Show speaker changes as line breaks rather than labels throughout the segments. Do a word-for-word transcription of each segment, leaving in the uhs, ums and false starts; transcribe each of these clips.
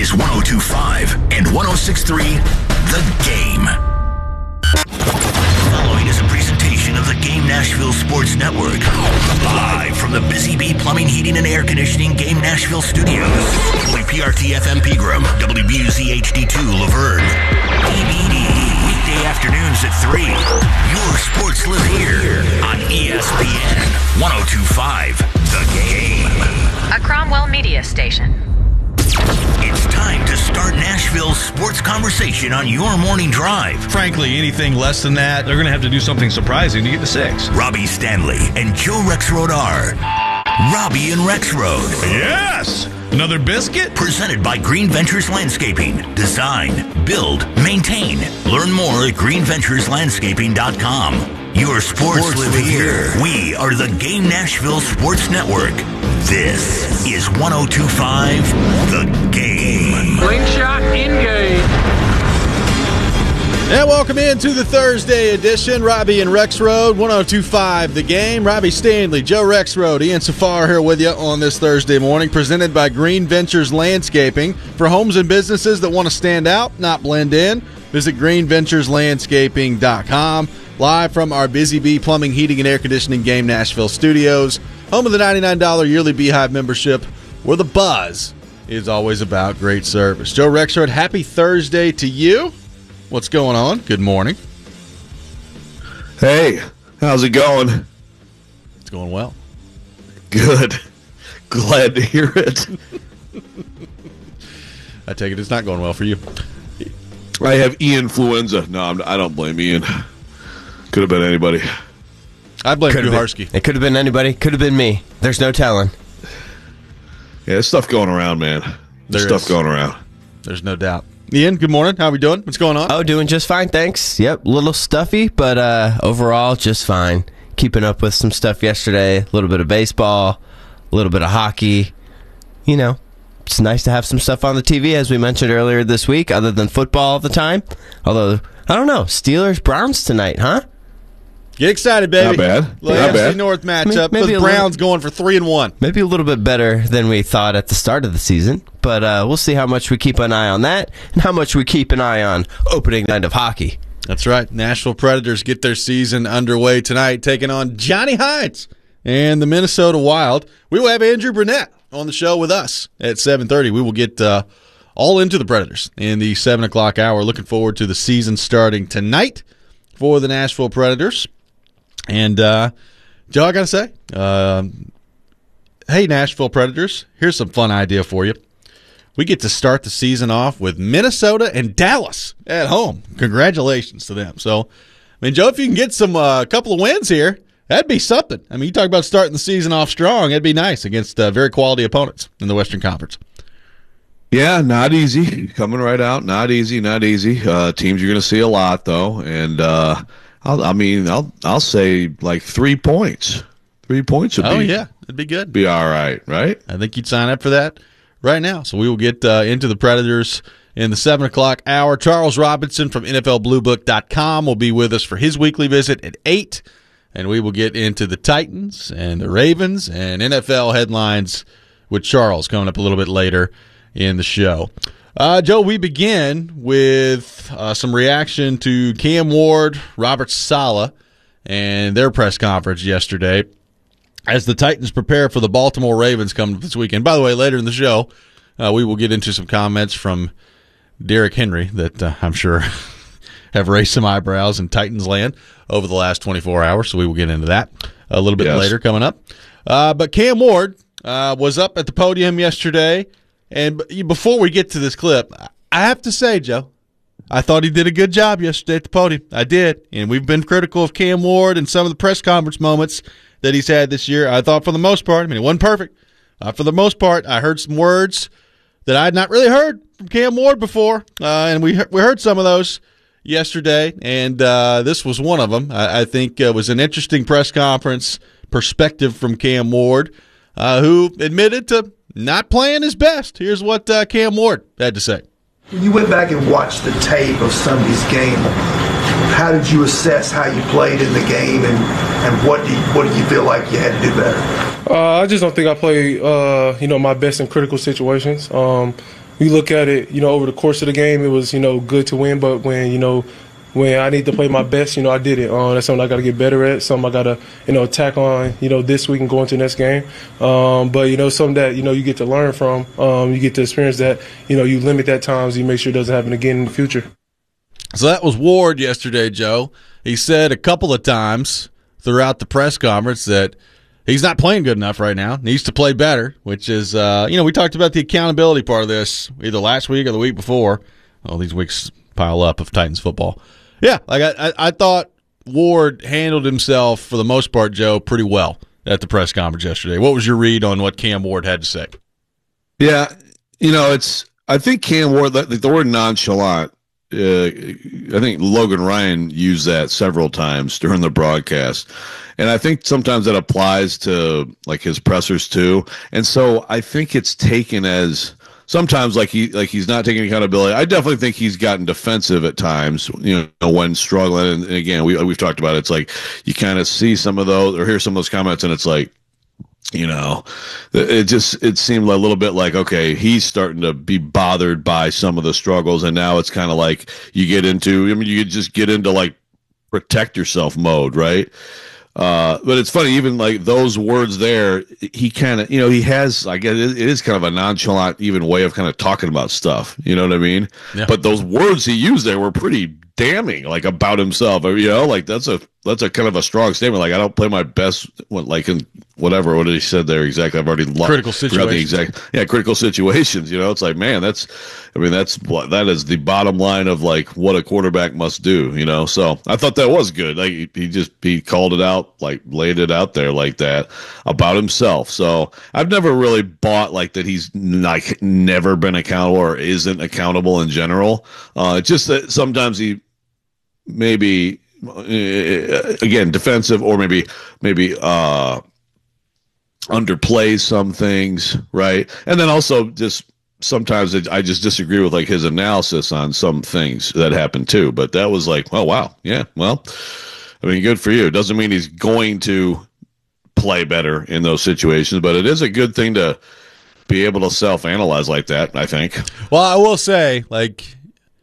is one oh two point five and one oh six point three The Game. Following is a presentation of the Game Nashville Sports Network. Live from the Busy Bee Plumbing, Heating, and Air Conditioning Game Nashville Studios. W P R T F M Pegram, W B U Z H D two Laverne. E B D, weekday afternoons at three. Your sports live here on E S P N one oh two point five The Game.
A Cromwell Media Station.
It's time to start Nashville's sports conversation on your morning drive.
Frankly, anything less than that, they're going to have to do something surprising to get to six.
Robbie Stanley and Joe Rexrode are Robbie and Rexrode.
Yes! Another biscuit?
Presented by Green Ventures Landscaping. Design, build, maintain. Learn more at green ventures landscaping dot com. Your sports, sports live here. here. We are the Game Nashville Sports Network. This is one oh two point five The Game.
Slingshot in-game.
And welcome into the Thursday edition. Robbie and Rexrode, one oh two point five The Game. Robbie Stanley, Joe Rexrode, Ian Safar here with you on this Thursday morning, presented by Green Ventures Landscaping. For homes and businesses that want to stand out, not blend in, visit green ventures landscaping dot com. Live from our Busy Bee Plumbing, Heating, and Air Conditioning Game Nashville studios, home of the ninety-nine dollars yearly Beehive membership, where the buzz is always about great service. Joe Rexrode, happy Thursday to you. What's going on? Good morning.
Hey, how's it going?
It's going well.
Good. Glad to hear it.
I take it it's not going well for you.
I have E-influenza. No, I'm, I don't blame Ian. Could have been anybody.
I blame
Could've
Kuharski.
Been, it could have been anybody. Could have been me. There's no telling.
Yeah, there's stuff going around, man. There's
There
stuff
is.
going around.
There's no doubt. Ian, good morning. How are we doing? What's going on?
Oh, doing just fine, thanks. Yep, a little stuffy, but uh, overall just fine. Keeping up with some stuff yesterday. A little bit of baseball, a little bit of hockey. You know, it's nice to have some stuff on the T V, as we mentioned earlier this week, other than football all the time. Although, I don't know, Steelers-Browns tonight, huh?
Get excited, baby.
Not bad.
Well,
Not
A F C
bad.
North matchup.
Maybe
Those
a
Browns
little-
going for three and one.
Maybe a little bit better than we thought at the start of the season, but uh, we'll see how much we keep an eye on that and how much we keep an eye on opening night of hockey.
That's right. Nashville Predators get their season underway tonight, taking on Johnny Heights and the Minnesota Wild. We will have Andrew Burnett on the show with us at seven thirty. We will get uh, all into the Predators in the seven o'clock hour. Looking forward to the season starting tonight for the Nashville Predators. And, uh, Joe, I got to say, uh, hey, Nashville Predators, here's some fun idea for you. We get to start the season off with Minnesota and Dallas at home. Congratulations to them. So, I mean, Joe, if you can get some uh, couple of wins here, that'd be something. I mean, you talk about starting the season off strong. That'd be nice against uh, very quality opponents in the Western Conference.
Yeah, not easy. Coming right out, not easy, not easy. Uh, teams you're going to see a lot, though. And, uh, I'll, I mean, I'll I'll say like three points. Three points would
Oh,
be,
yeah. It'd be good.
be all right, right?
I think you'd sign up for that right now. So we will get uh, into the Predators in the seven o'clock hour. Charles Robinson from N F L Blue Book dot com will be with us for his weekly visit at eight. And we will get into the Titans and the Ravens and N F L headlines with Charles coming up a little bit later in the show. Uh, Joe, we begin with uh, some reaction to Cam Ward, Robert Saleh, and their press conference yesterday as the Titans prepare for the Baltimore Ravens coming this weekend. By the way, later in the show, uh, we will get into some comments from Derrick Henry that uh, I'm sure have raised some eyebrows in Titans land over the last twenty-four hours, so we will get into that a little bit
Yes.
later coming up. Uh, but Cam Ward uh, was up at the podium yesterday. And before we get to this clip, I have to say, Joe, I thought he did a good job yesterday at the podium. I did. And we've been critical of Cam Ward and some of the press conference moments that he's had this year. I thought for the most part, I mean, it wasn't perfect. Uh, for the most part, I heard some words that I had not really heard from Cam Ward before. Uh, and we, we heard some of those yesterday, and uh, this was one of them. I, I think it was an interesting press conference perspective from Cam Ward, uh, who admitted to not playing his best. Here's what uh, Cam Ward had to say.
When you went back and watched the tape of Sunday's game, how did you assess how you played in the game, and, and what do you, what do you feel like you had to do better?
Uh, I just don't think I played, uh, you know, my best in critical situations. Um,
we look at it, you know, over the course of the game, it was, you know, good to win. But when, you know, when I need to play my best, you know, I did it. Uh, that's something I got to get better at, something I got to, you know, attack on, you know, this week and go into the next game. Um, but, you know, something that, you know, you get to learn from, um, you get to experience that, you know, you limit that times, you make sure it doesn't happen again in the future.
So that was Ward yesterday, Joe. He said a couple of times throughout the press conference that he's not playing good enough right now, needs to play better, which is, uh, you know, we talked about the accountability part of this either last week or the week before. All these weeks pile up of Titans football. Yeah, like I, I, I thought Ward handled himself for the most part, Joe, pretty well at the press conference yesterday. What was your read on what Cam Ward had to say?
Yeah, you know, it's I think Cam Ward, the, the word nonchalant, uh, I think Logan Ryan used that several times during the broadcast. And I think sometimes that applies to like his pressers too. And so I think it's taken as sometimes like he like he's not taking accountability. I definitely think he's gotten defensive at times, you know, when struggling. And, and again, we we've talked about it. It's like you kind of see some of those or hear some of those comments, and it's like, you know, it just it seemed a little bit like, okay, he's starting to be bothered by some of the struggles, and now it's kind of like you get into. I mean, you just get into like protect yourself mode, right? Uh, but it's funny, even like those words there, he kind of, you know, he has, I guess it is kind of a nonchalant, even way of kind of talking about stuff. You know what I mean? Yeah. But those words he used there were pretty damning, like about himself. You know, like that's a that's a kind of a strong statement. Like I don't play my best, like in whatever. What did he said there exactly? I've already lost
critical situations.
The exact, yeah, critical situations. You know, it's like, man, that's. I mean, that's that is the bottom line of like what a quarterback must do. You know, so I thought that was good. Like he, he just he called it out, like laid it out there like that about himself. So I've never really bought like that he's like never been accountable or isn't accountable in general. Uh, it's just that sometimes he maybe uh, again defensive or maybe maybe uh, underplays some things, right? And then also just. Sometimes I just disagree with like his analysis on some things that happened too, but that was like, oh wow, yeah, well, I mean, good for you. It doesn't mean he's going to play better in those situations, but it is a good thing to be able to self-analyze like that, I think.
Well, I will say, like,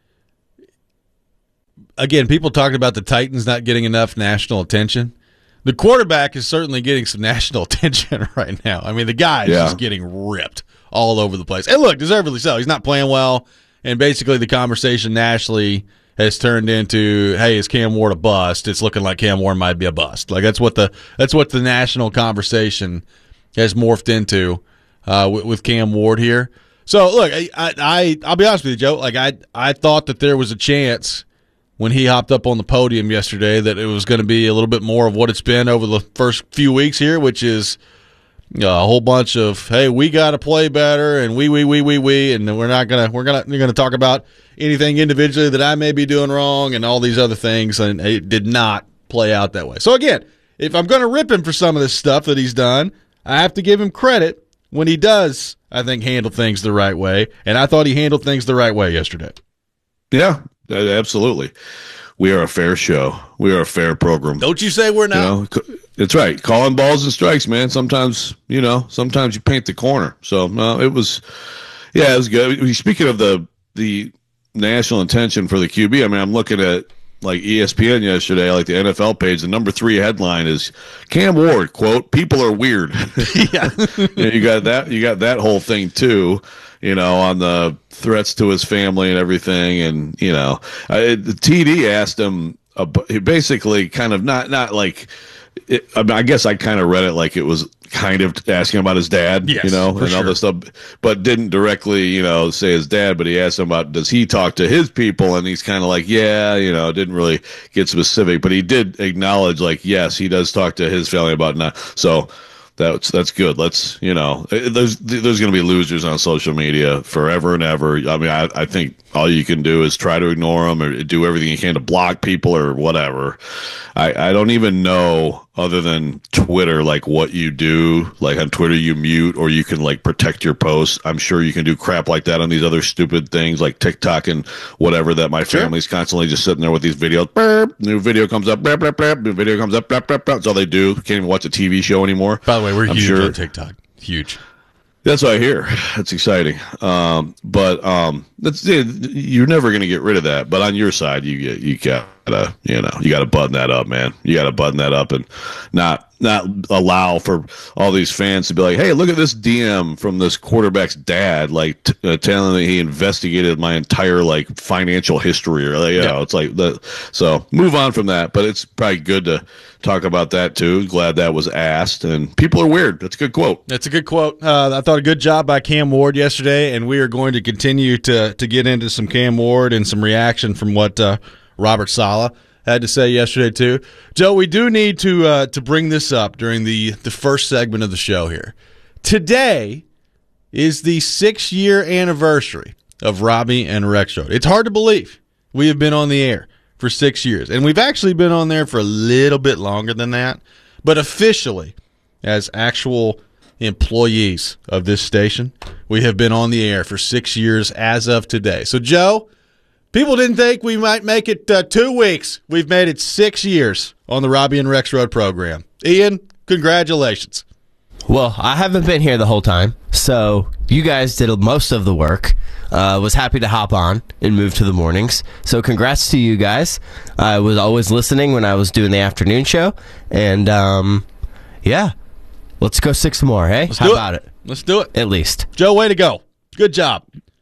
again, people talking about the Titans not getting enough national attention. The quarterback is certainly getting some national attention right now. I mean, the guy is yeah. just getting ripped all over the place. And look, deservedly so. He's not playing well, and basically the conversation nationally has turned into, hey, is Cam Ward a bust? It's looking like Cam Ward might be a bust. Like that's what the that's what the national conversation has morphed into uh, with, with Cam Ward here. So look, I, I I'll be honest with you, Joe. Like I I thought that there was a chance when he hopped up on the podium yesterday that it was going to be a little bit more of what it's been over the first few weeks here, which is you know, a whole bunch of, hey, we got to play better, and we, we, we, we, we, and we're not gonna, we're gonna, we're gonna talk about anything individually that I may be doing wrong, and all these other things, and it did not play out that way. So again, if I'm going to rip him for some of this stuff that he's done, I have to give him credit when he does, I think, handle things the right way, and I thought he handled things the right way yesterday.
Yeah, absolutely. We are a fair show. We are a fair program.
Don't you say we're not.
You know, it's right. Calling balls and strikes, man. Sometimes, you know, sometimes you paint the corner. So, no, it was, yeah, it was good. Speaking of the the national attention for the Q B, I mean, I'm looking at, like, E S P N yesterday, like the N F L page. The number three headline is Cam Ward, quote, people are weird.
Yeah.
you, know, you got that. You got that whole thing, too. You know, on the threats to his family and everything. And, you know, I, the T D asked him, uh, he basically kind of not, not like, it, I, mean, I guess I kind of read it like it was kind of asking about his dad,
yes,
you know, and
sure.
all this stuff, but didn't directly, you know, say his dad, but he asked him about, does he talk to his people? And he's kind of like, yeah, you know, didn't really get specific, but he did acknowledge like, yes, he does talk to his family about not. So, That's that's good. Let's, you know, there's there's going to be losers on social media forever and ever. I mean, I, I think all you can do is try to ignore them or do everything you can to block people or whatever. I, I don't even know, other than Twitter, like what you do. Like on Twitter, you mute or you can like protect your posts. I'm sure you can do crap like that on these other stupid things like TikTok and whatever that my
sure.
family's constantly just sitting there with these videos. Burp, new video comes up. Burp, burp, burp, new video comes up. Burp, burp, burp. That's all they do. Can't even watch a T V show anymore.
By the way, we're
I'm
huge
sure.
on TikTok. Huge.
That's what I hear. That's exciting. Um, but um, that's you're never going to get rid of that. But on your side, you get you gotta you know you gotta button that up, man. You gotta button that up and not not allow for all these fans to be like, hey, look at this D M from this quarterback's dad, like t- uh, telling that he investigated my entire like financial history, or like, you yeah. know, it's like the so move on from that. But it's probably good to talk about that too. Glad that was asked, and people are weird. That's a good quote.
That's a good quote. Uh, I thought a good job by Cam Ward yesterday, and we are going to continue to to get into some Cam Ward and some reaction from what uh, Robert Saleh had to say yesterday too. Joe, we do need to uh, to bring this up during the the first segment of the show here. Today is the six year anniversary of Robbie and Rexrode. It's hard to believe we have been on the air for six years, and we've actually been on there for a little bit longer than that. But officially, as actual employees of this station, we have been on the air for six years as of today. So, Joe, people didn't think we might make it uh, two weeks. We've made it six years on the Robbie and Rexrode program. Ian, congratulations.
Well, I haven't been here the whole time, so you guys did most of the work. Uh, was happy to hop on and move to the mornings. So congrats to you guys. I was always listening when I was doing the afternoon show. And, um, yeah, let's go six more, hey?
Let's
How
do
about
it.
it?
Let's do it.
At least.
Joe, way to go. Good job.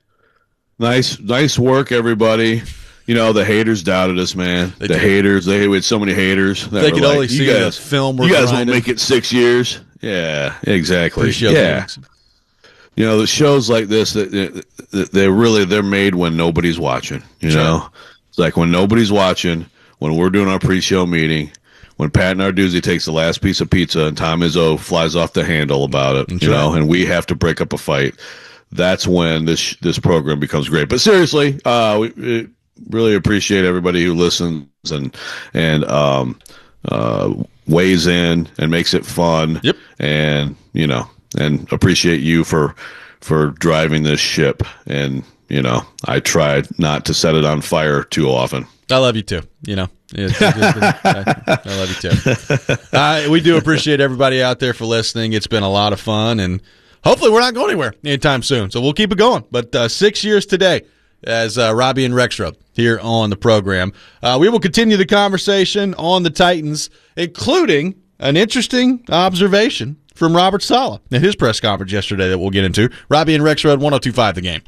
Nice, nice work, everybody. You know, the haters doubted us, man.
They
the
did.
haters, they we had so many haters. That
They
were
could
like,
only
you
see
guys,
the film we're
You guys
grinding.
won't make it six years. Yeah, exactly.
Pre-show
yeah.
meetings.
You know, the shows like this, that they're really they're made when nobody's watching. You
Sure.
know, it's like when nobody's watching, when we're doing our pre-show meeting, when Pat Narduzzi takes the last piece of pizza and Tom Izzo flies off the handle about it.
That's
you
right.
know, and we have to break up a fight. That's when this this program becomes great. But seriously, uh, we, we really appreciate everybody who listens and and um, uh, weighs in and makes it fun.
Yep.
And you know. And appreciate you for for driving this ship. And, you know, I tried not to set it on fire too often.
I love you too. You know, it's, it's been, I, I love you too. Uh, we do appreciate everybody out there for listening. It's been a lot of fun, and hopefully we're not going anywhere anytime soon. So we'll keep it going. But uh, six years today as uh, Robbie and Rexrode here on the program. Uh, we will continue the conversation on the Titans, including an interesting observation from Robert Saleh at his press conference yesterday that we'll get into. Robbie and Rexrode, one oh two point five The Game.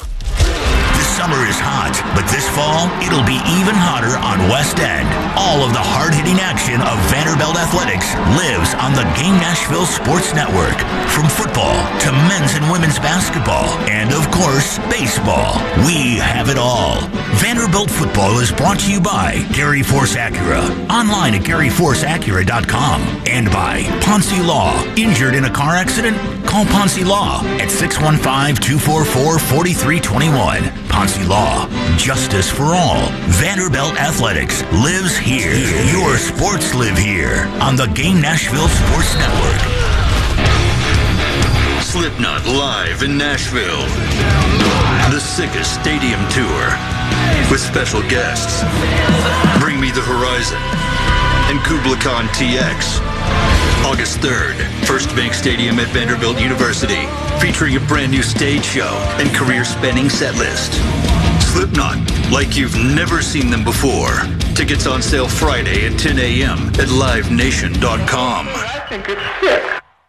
This summer is hot, but this fall, it'll be even hotter on West End. All of the hard-hitting action of Vanderbilt Athletics lives on the Game Nashville Sports Network. From football to men's and women's basketball, and of course, baseball. We have it all. Vanderbilt football is brought to you by Gary Force Acura. Online at gary force acura dot com. And by Ponce Law. Injured in a car accident? Call Ponce Law at six one five, two four four, four three two one. Ponce Law. Justice for all. Vanderbilt Athletics lives here. Your sports live here on the Game Nashville Sports Network.
Slipknot live in Nashville. The Sickest Stadium Tour with special guests Bring Me the Horizon and Kubla Khan T X. August third, First Bank Stadium at Vanderbilt University, featuring a brand new stage show and career-spanning set list. Slipknot, like you've never seen them before. Tickets on sale Friday at ten a.m. at live nation dot com.
I think it's sick.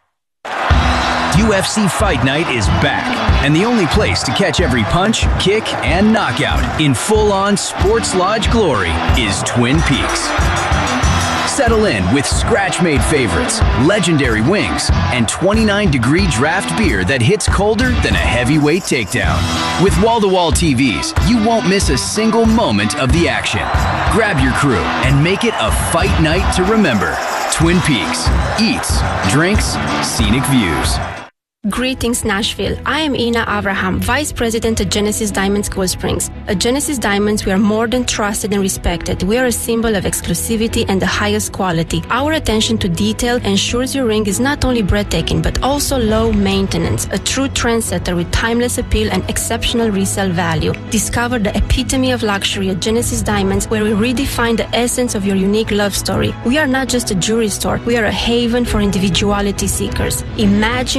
U F C Fight Night is back, and the only place to catch every punch, kick, and knockout in full-on sports lodge glory is Twin Peaks. Settle in with scratch-made favorites, legendary wings, and twenty-nine degree draft beer that hits colder than a heavyweight takedown. With wall-to-wall T Vs, you won't miss a single moment of the action. Grab your crew and make it a fight night to remember. Twin Peaks. Eats, drinks, scenic views.
Greetings, Nashville. I am Ina Avraham, Vice President at Genesis Diamonds Cool Springs. At Genesis Diamonds, we are more than trusted and respected. We are a symbol of exclusivity and the highest quality. Our attention to detail ensures your ring is not only breathtaking, but also low maintenance, a true trendsetter with timeless appeal and exceptional resale value. Discover the epitome of luxury at Genesis Diamonds, where we redefine the essence of your unique love story. We are not just a jewelry store. We are a haven for individuality seekers. Imagine owning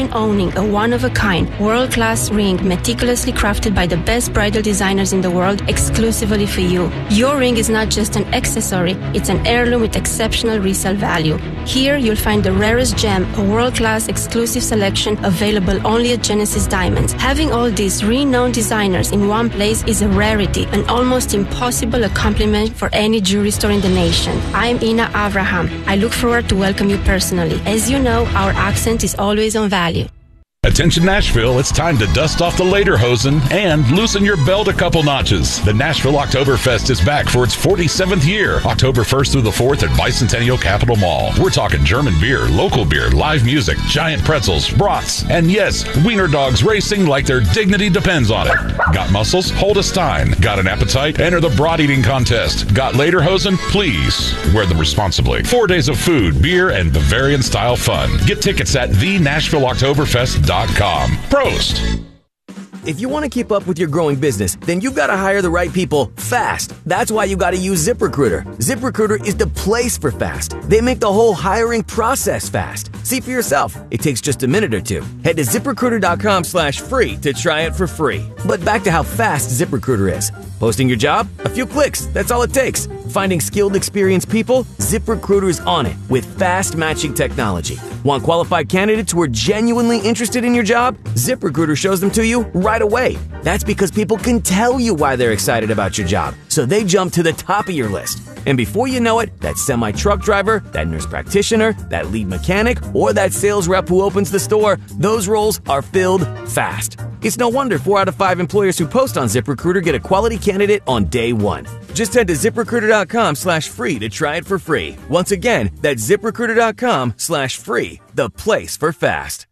ring, a one-of-a-kind, world-class ring meticulously crafted by the best bridal designers in the world exclusively for you. Your ring is not just an accessory, it's an heirloom with exceptional resale value. Here, you'll find the rarest gem, a world-class exclusive selection available only at Genesis Diamonds. Having all these renowned designers in one place is a rarity, an almost impossible accomplishment for any jewelry store in the nation. I'm Ina Avraham. I look forward to welcome you personally. As you know, our accent is always on value.
Attention Nashville, it's time to dust off the lederhosen and loosen your belt a couple notches. The Nashville Oktoberfest is back for its forty-seventh year, October first through the fourth at Bicentennial Capitol Mall. We're talking German beer, local beer, live music, giant pretzels, brats, and yes, wiener dogs racing like their dignity depends on it. Got muscles? Hold a stein. Got an appetite? Enter the brat eating contest. Got lederhosen? Please wear them responsibly. Four days of food, beer, and Bavarian-style fun. Get tickets at the Nashville Oktoberfest dot com. Prost!
If you want to keep up with your growing business, then you've got to hire the right people fast. That's why you got to use ZipRecruiter. ZipRecruiter is the place for fast. They make the whole hiring process fast. See for yourself. It takes just a minute or two. Head to ZipRecruiter.com slash free to try it for free. But back to how fast ZipRecruiter is. Posting your job? A few clicks. That's all it takes. Finding skilled, experienced people? ZipRecruiter is on it with fast matching technology. Want qualified candidates who are genuinely interested in your job? ZipRecruiter shows them to you right away. That's because people can tell you why they're excited about your job, so they jump to the top of your list. And before you know it, that semi-truck driver, that nurse practitioner, that lead mechanic, or that sales rep who opens the store, those roles are filled fast. It's no wonder four out of five employers who post on ZipRecruiter get a quality candidate on day one. Just head to ZipRecruiter.com slash free to try it for free. Once again, that's ZipRecruiter.com slash free, the place for fast.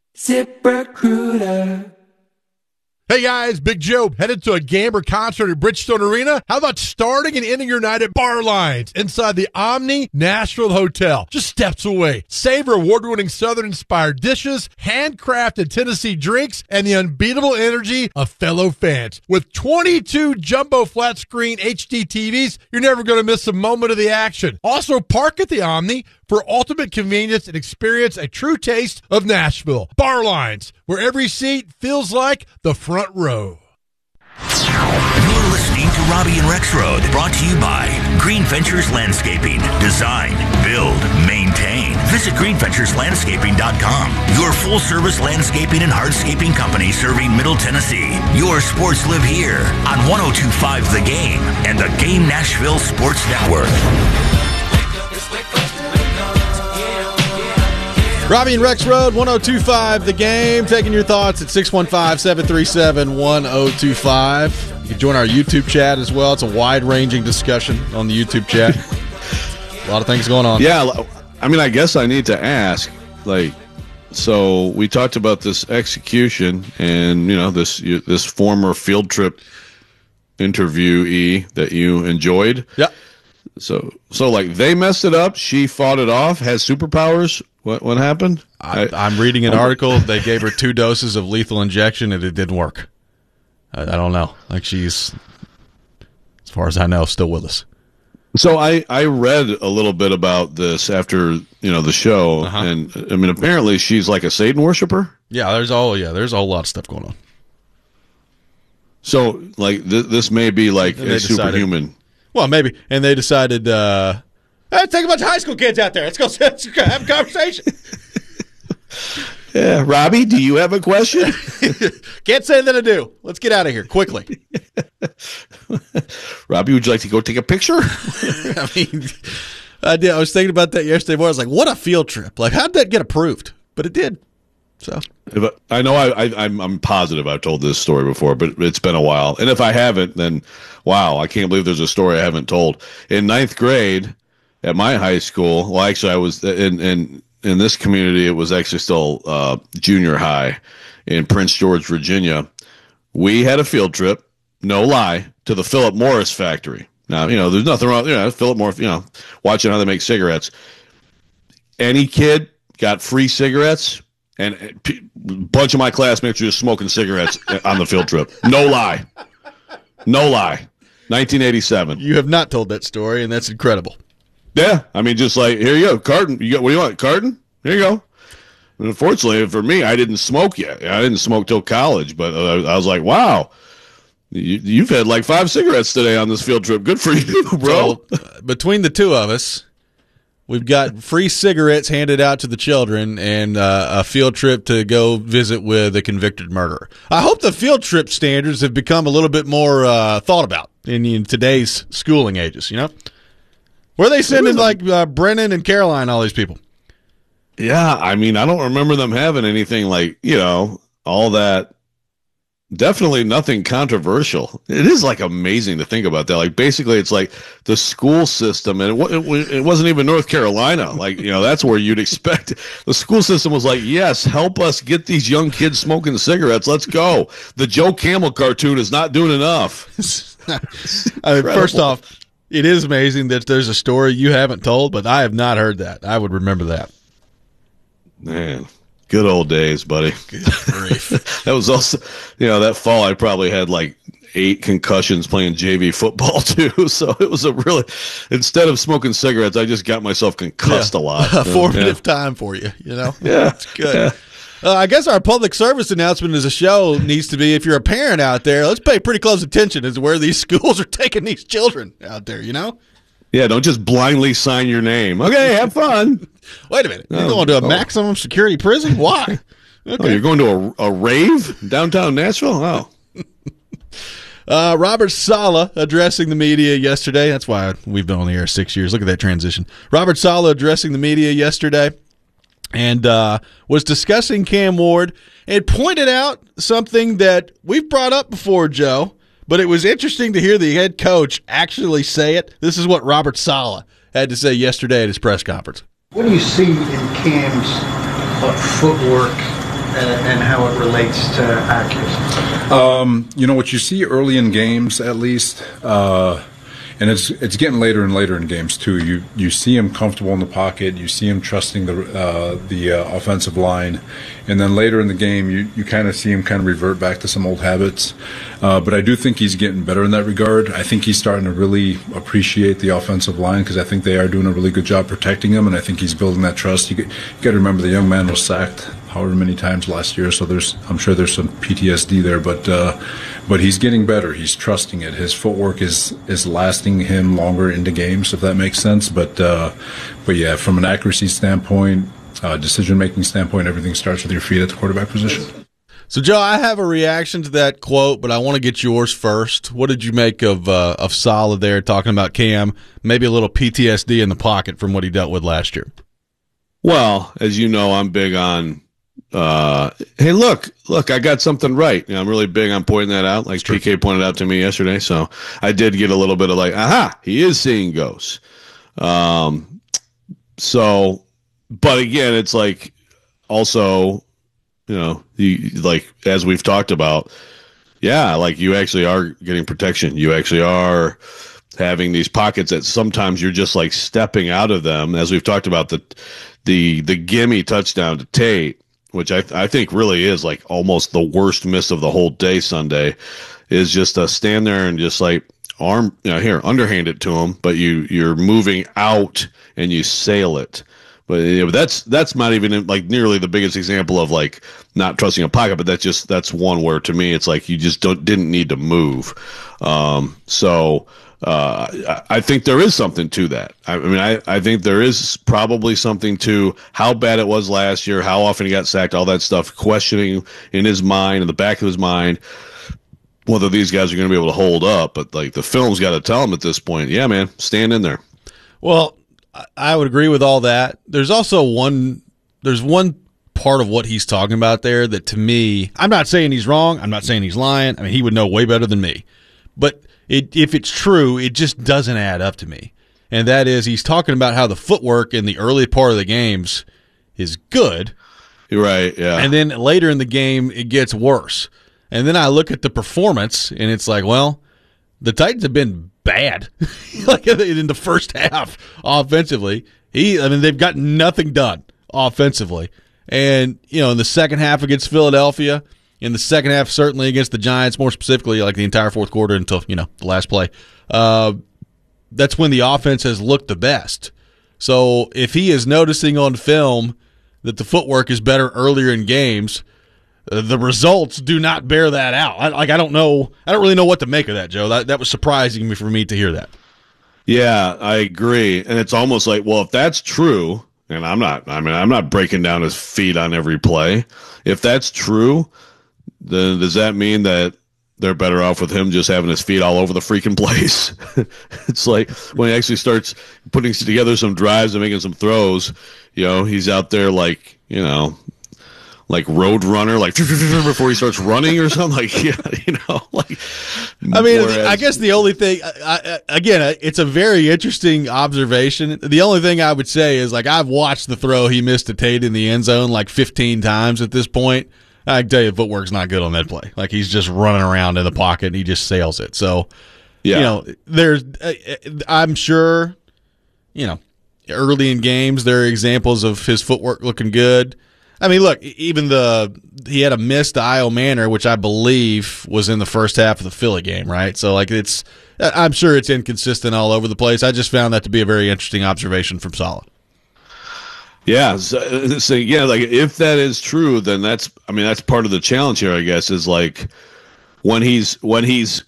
ZipRecruiter.
Hey guys, Big Joe, headed to a game or concert at Bridgestone Arena? How about starting and ending your night at Bar Lines inside the Omni Nashville Hotel, just steps away? Savor award-winning Southern-inspired dishes, handcrafted Tennessee drinks, and the unbeatable energy of fellow fans. With twenty-two jumbo flat-screen H D T Vs, you're never going to miss a moment of the action. Also, park at the Omni for ultimate convenience and experience a true taste of Nashville. Bar Lines, where every seat feels like the front row.
You're listening to Robbie and Rex Road, brought to you by Green Ventures Landscaping. Design, build, maintain. Visit green ventures landscaping dot com. Your full-service landscaping and hardscaping company serving Middle Tennessee. Your sports live here on one oh two point five The Game and the Game Nashville Sports Network.
Robbie and Rex Road, one oh two point five The Game. Taking your thoughts at six one five, seven three seven, one oh two five. You can join our YouTube chat as well. It's a wide-ranging discussion on the YouTube chat. A lot of things going on.
Yeah, I mean, I guess I need to ask, like, so we talked about this execution and, you know, this this former field trip interviewee that you enjoyed.
Yeah.
So, so like, they messed it up. She fought it off, has superpowers. What what happened?
I, I'm reading an article. They gave her two doses of lethal injection, and it didn't work. I, I don't know. Like, she's, as far as I know, still with us.
So I, I read a little bit about this after, you know, the show, uh-huh. and I mean, apparently she's like a Satan worshiper.
Yeah, there's all yeah, there's a whole lot of stuff going on.
So, like, th- this may be like a decided, superhuman.
Well, maybe, and they decided. Uh, Let's take a bunch of high school kids out there. Let's go, let's go have a conversation.
Yeah, Robbie, do you have a question?
Can't say that I do. Let's get out of here quickly.
Robbie, would you like to go take a picture?
I mean, I did. I was thinking about that yesterday morning. I was like, what a field trip. Like, how did that get approved? But it did. So
I know I, I, I'm, I'm positive I've told this story before, but it's been a while. And if I haven't, then, wow, I can't believe there's a story I haven't told. In ninth grade, at my high school, well, actually, I was in in, in this community. It was actually still uh, junior high in Prince George, Virginia. We had a field trip, no lie, to the Philip Morris factory. Now, you know, there's nothing wrong. You know, Philip Morris. You know, watching how they make cigarettes. Any kid got free cigarettes, and a bunch of my classmates were just smoking cigarettes on the field trip. No lie, no lie. nineteen eighty-seven.
You have not told that story, and that's incredible.
Yeah, I mean, just like, here you go, carton. You got, what do you want, carton? Here you go. And unfortunately for me, I didn't smoke yet. I didn't smoke till college, but uh, I was like, wow, you, you've had like five cigarettes today on this field trip. Good for you, bro.
So, uh, between the two of us, we've got free cigarettes handed out to the children and uh, a field trip to go visit with a convicted murderer. I hope the field trip standards have become a little bit more uh, thought about in, in today's schooling ages, you know? Where are they sending, like, uh, Brennan and Caroline, all these people?
Yeah, I mean, I don't remember them having anything like, you know, all that. Definitely nothing controversial. It is, like, amazing to think about that. Like, basically, it's like the school system, and it, it, it wasn't even North Carolina. Like, you know, that's where you'd expect. The school system was like, yes, help us get these young kids smoking cigarettes. Let's go. The Joe Camel cartoon is not doing enough.
I mean, first off, it is amazing that there's a story you haven't told, but I have not heard that. I would remember that.
Man, good old days, buddy.
Good grief.
That was also, you know, that fall I probably had like eight concussions playing J V football too. So it was a really, instead of smoking cigarettes, I just got myself concussed yeah. a lot.
A formative yeah. time for you, you know?
Yeah.
It's good.
Yeah.
Uh, I guess our public service announcement as a show needs to be, if you're a parent out there, let's pay pretty close attention as to where these schools are taking these children out there, you know?
Yeah, don't just blindly sign your name. Okay, have fun.
Wait a minute. You're
Oh,
going to a
oh.
maximum security prison? Why?
Oh, you're going to a, a rave downtown Nashville? Oh.
Uh, Robert Saleh addressing the media yesterday. That's why we've been on the air six years. Look at that transition. Robert Saleh addressing the media yesterday and uh, was discussing Cam Ward and pointed out something that we've brought up before, Joe, but it was interesting to hear the head coach actually say it. This is what Robert Saleh had to say yesterday at his press conference.
What do you see in Cam's uh, footwork and, and how it relates to accuracy?
Um, you know, what you see early in games, at least, uh, and it's it's getting later and later in games too. You you see him comfortable in the pocket. You see him trusting the uh, the uh, offensive line, and then later in the game, you, you kind of see him kind of revert back to some old habits. Uh, but I do think he's getting better in that regard. I think he's starting to really appreciate the offensive line because I think they are doing a really good job protecting him, and I think he's building that trust. You, you got to remember the young man was sacked however many times last year, so there's I'm sure there's some P T S D there, but uh, but he's getting better. He's trusting it. His footwork is is lasting him longer into games, if that makes sense. But uh, but yeah, from an accuracy standpoint, uh, decision making standpoint, everything starts with your feet at the quarterback position.
So, Joe, I have a reaction to that quote, but I want to get yours first. What did you make of uh, of Saleh there talking about Cam? Maybe a little P T S D in the pocket from what he dealt with last year.
Well, as you know, I'm big on. Uh, hey, look, look, I got something right. You know, I'm really big on pointing that out, like P K pointed out to me yesterday. So I did get a little bit of like, aha, he is seeing ghosts. Um, so, but again, it's like also, you know, you, like as we've talked about, yeah, like you actually are getting protection. You actually are having these pockets that sometimes you're just like stepping out of them. As we've talked about the the the gimme touchdown to Tate, which I I think really is like almost the worst miss of the whole day Sunday, is just to stand there and just like arm, you know, here, underhand it to him, but you you're moving out and you sail it. But you know, that's that's not even like nearly the biggest example of like not trusting a pocket, but that's just that's one where to me it's like you just don't didn't need to move. Um, so. Uh, I think there is something to that. I mean, I, I think there is probably something to how bad it was last year, how often he got sacked, all that stuff, questioning in his mind, in the back of his mind, whether these guys are going to be able to hold up. But, like, the film's got to tell him at this point, yeah, man, stand in there.
Well, I would agree with all that. There's also one – there's one part of what he's talking about there that, to me – I'm not saying he's wrong. I'm not saying he's lying. I mean, he would know way better than me. But – It, if it's true, it just doesn't add up to me. And that is, he's talking about how the footwork in the early part of the games is good.
You're right, yeah.
And then later in the game, it gets worse. And then I look at the performance, and it's like, well, the Titans have been bad like in the first half offensively. He, I mean, they've got nothing done offensively. And, you know, in the second half against Philadelphia – in the second half, certainly against the Giants, more specifically, like the entire fourth quarter until, you know, the last play. Uh, that's when the offense has looked the best. So if he is noticing on film that the footwork is better earlier in games, uh, the results do not bear that out. I, like I don't know, I don't really know what to make of that, Joe. That that was surprising me for me to hear that.
Yeah, I agree. And it's almost like, well, if that's true, and I'm not, I mean, I'm not breaking down his feet on every play. If that's true, then does that mean that they're better off with him just having his feet all over the freaking place? It's like when he actually starts putting together some drives and making some throws, you know, he's out there like, you know, like road runner, like before he starts running or something. Like, yeah, you know, like.
I mean,
whereas,
I guess the only thing, I, I, again, it's a very interesting observation. The only thing I would say is, like, I've watched the throw he missed to Tate in the end zone like fifteen times at this point. I can tell you the footwork's not good on that play. Like, he's just running around in the pocket and he just sails it. So, yeah. you know, there's, I'm sure, you know, early in games there are examples of his footwork looking good. I mean, look, even the he had a miss to Io Manor, which I believe was in the first half of the Philly game, right? So, like, it's I'm sure it's inconsistent all over the place. I just found that to be a very interesting observation from Saleh.
Yeah, so, so yeah, like if that is true, then that's I mean that's part of the challenge here, I guess, is like when he's when he's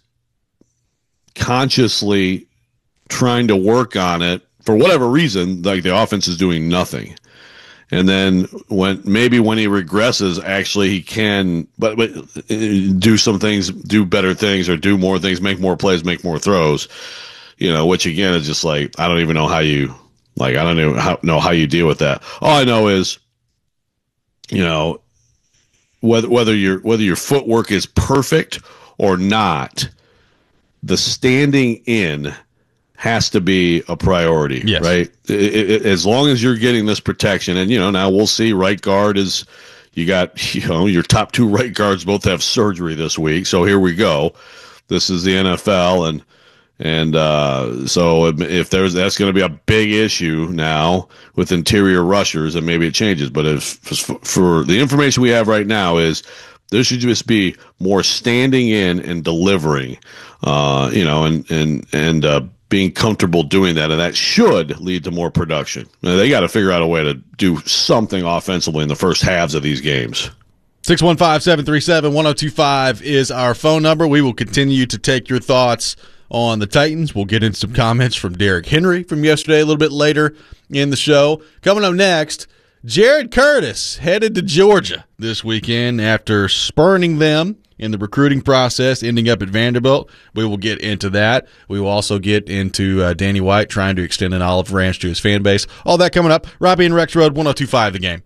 consciously trying to work on it for whatever reason, like the offense is doing nothing. And then when maybe when he regresses, actually he can, but, but do some things, do better things, or do more things, make more plays, make more throws. You know, which again is just like I don't even know how you like I don't even how, know how you deal with that. All I know is, you know, whether whether your whether your footwork is perfect or not, the standing in has to be a priority, yes. right? It, it, as long as you're getting this protection, and you know, now we'll see. Right guard is, you got, you know, your top two right guards both have surgery this week, so here we go. This is the N F L, and and uh, so if there's that's going to be a big issue now with interior rushers, and maybe it changes. But if for the information we have right now is there should just be more standing in and delivering, uh, you know, and and and. Uh, being comfortable doing that, and that should lead to more production. Now, they got to figure out a way to do something offensively in the first halves of these games.
six one five, seven three seven, one oh two five is our phone number. We will continue to take your thoughts on the Titans. We'll get into some comments from Derrick Henry from yesterday a little bit later in the show. Coming up next, Jared Curtis headed to Georgia this weekend after spurning them in the recruiting process, ending up at Vanderbilt. We will get into that. We will also get into uh, Danny White trying to extend an olive branch to his fan base. All that coming up. Robbie and Rex Road, one oh two five The Game.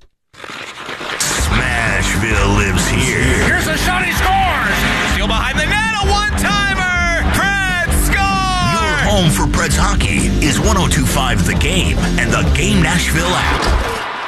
Smashville lives here.
Here's a shot, he scores! Steal behind the net, a one-timer! Preds score!
Your home for Preds hockey is one oh two five The Game and the Game Nashville app.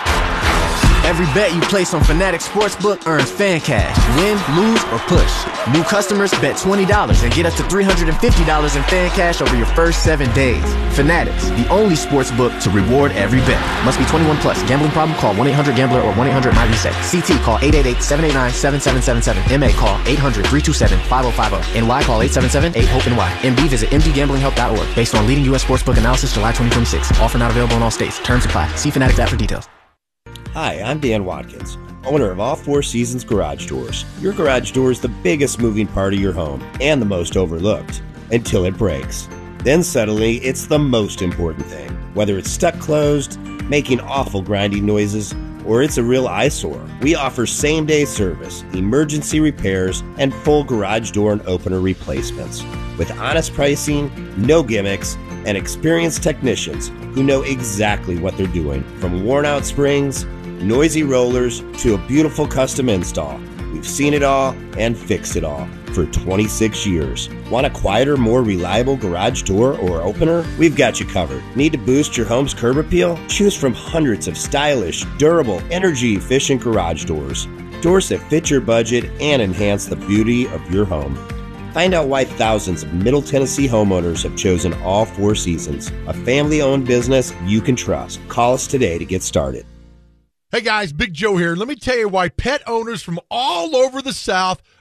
Every bet you place on Fanatics Sportsbook earns fan cash. Win, lose, or push. New customers bet twenty dollars and get up to three hundred fifty dollars in fan cash over your first seven days. Fanatics, the only sportsbook to reward every bet. Must be twenty-one plus. Gambling problem? Call one eight hundred gambler or one eight hundred my reset. C T call eight eight eight, seven eight nine, seven seven seven seven. M A call eight hundred, three two seven, five oh five oh. N Y call eight seven seven, eight hope N Y. M D visit m d gambling help dot org. Based on leading U S sportsbook analysis July twenty twenty-six. Offer not available in all states. Terms apply. See Fanatics app for details.
Hi, I'm Dan Watkins, owner of All Four Seasons Garage Doors. Your garage door is the biggest moving part of your home and the most overlooked until it breaks. Then suddenly, it's the most important thing. Whether it's stuck closed, making awful grinding noises, or it's a real eyesore, we offer same-day service, emergency repairs, and full garage door and opener replacements. With honest pricing, no gimmicks, and experienced technicians who know exactly what they're doing. From worn-out springs, noisy rollers, to a beautiful custom install. We've seen it all and fixed it all for twenty-six years. Want a quieter, more reliable garage door or opener? We've got you covered. Need to boost your home's curb appeal? Choose from hundreds of stylish, durable, energy-efficient garage doors. Doors that fit your budget and enhance the beauty of your home. Find out why thousands of Middle Tennessee homeowners have chosen All Four Seasons, a family-owned business you can trust. Call us today to get started.
Hey guys, Big Joe here. Let me tell you why pet owners from all over the South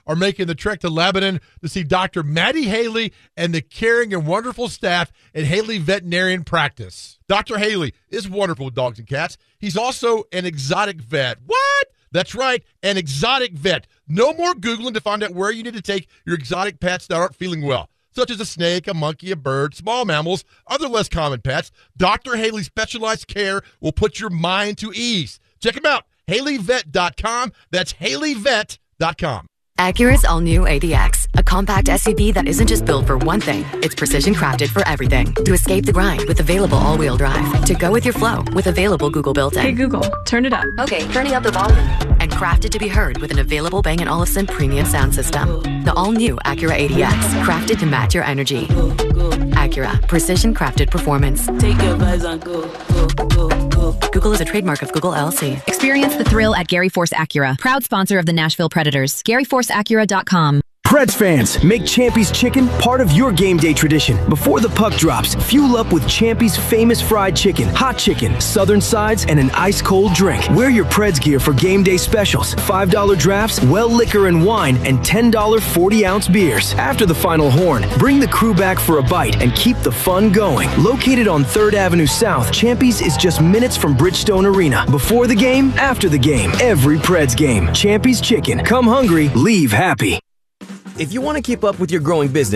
are making the trek to Lebanon to see Doctor Maddie Haley and the caring and wonderful staff at Haley Veterinarian Practice. Doctor Haley is wonderful with dogs and cats. He's also an exotic vet. What? That's right, an exotic vet. No more Googling to find out where you need to take your exotic pets that aren't feeling well, such as a snake, a monkey, a bird, small mammals, other less common pets. Doctor Haley's specialized care will put your mind to ease. Check him out, Haley Vet dot com. That's Haley Vet dot com.
Acura's all-new A D X, a compact S U V that isn't just built for one thing, it's precision crafted for everything. To escape the grind with available all-wheel drive. To go with your flow with available Google built-in.
Hey Google, turn it up.
Okay, turning up the volume. And crafted to be heard with an available Bang and Olufsen premium sound system. The all-new Acura A D X, crafted to match your energy. Acura, precision crafted performance.
Take your vibes on go, go, go, go.
Google is a trademark of Google L L C.
Experience the thrill at Gary Force Acura, proud sponsor of the Nashville Predators. Gary Force Acura dot com.
Preds fans, make Champy's Chicken part of your game day tradition. Before the puck drops, fuel up with Champy's famous fried chicken, hot chicken, southern sides, and an ice-cold drink. Wear your Preds gear for game day specials, five dollar drafts, well liquor and wine, and ten dollar forty-ounce beers. After the final horn, bring the crew back for a bite and keep the fun going. Located on third Avenue South, Champy's is just minutes from Bridgestone Arena. Before the game, after the game, every Preds game. Champy's Chicken. Come hungry, leave happy.
If you want to keep up with your growing business,